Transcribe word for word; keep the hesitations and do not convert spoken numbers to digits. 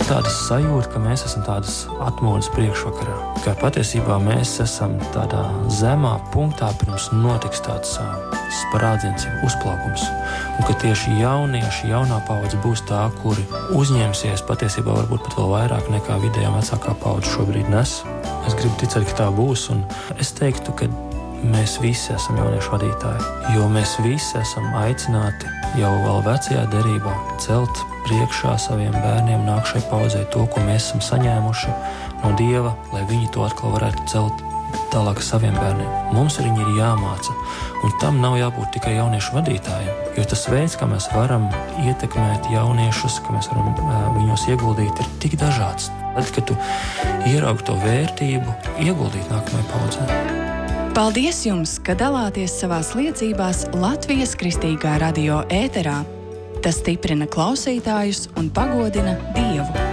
ir tāda sajūta, ka mēs esam tādas atmodas priekšvakarā. Ka patiesībā mēs esam tādā zemā punktā, pirms notiks tāds sprādziens, uzplaukums. Un ka tieši jaunieši, jaunā paudze būs tā, kuri uzņemsies patiesībā varbūt pat vēl vairāk nekā vidējā vecākā paudze šobrīd nes. Es gribu ticēt, ka tā būs, un es teiktu, ka mēs visi esam jauniešu vadītāji, jo mēs visi esam aicināti jau vēl vecajā derībā celt priekšā saviem bērniem nākšai paudzei to, ko mēs esam saņēmuši no Dieva, lai viņi to atkal varētu celt tālāk saviem bērniem. Mums viņi ir jāmāca, un tam nav jābūt tikai jauniešu vadītājiem, jo tas veids, kā mēs varam ietekmēt jauniešus, kā mēs varam viņos ieguldīt, ir tik dažāds. Tad, kad tu ieraugi to vērtību, ieguldīt nākamajai paudzei. Paldies jums, ka dalāties savās liecībās Latvijas Kristīgā radio ēterā. Tas stiprina klausītājus un pagodina Dievu.